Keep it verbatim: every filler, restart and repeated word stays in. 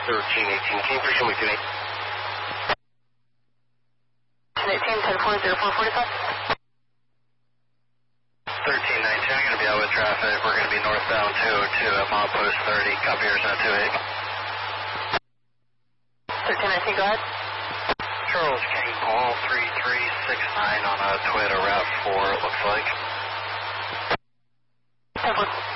thirteen eighteen, can you pursue me today? eighteen, ten four, zero four forty-five. thirteen nineteen, I'm going to be out with traffic. We're going to be northbound two oh two at mile post thirty. Copy yours now, two eight. thirteen nineteen, go ahead. Charles King, Paul three three six nine on a Toyota RAV four, it looks like. ten four.